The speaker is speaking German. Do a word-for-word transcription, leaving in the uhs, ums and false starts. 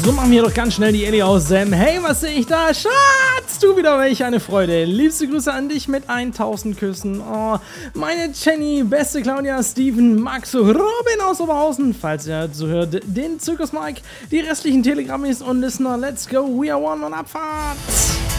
So machen wir doch ganz schnell die Ellie aus Sam. Hey, was sehe ich da? Schatz, du wieder, welch eine Freude. Liebste Grüße an dich mit tausend Küssen. Oh, meine Jenny, beste Claudia, Steven, Max, Robin aus Oberhausen, falls ihr zuhört, den Zirkus Mike, die restlichen Telegrammis und Listener. Let's go, we are one on Abfahrt.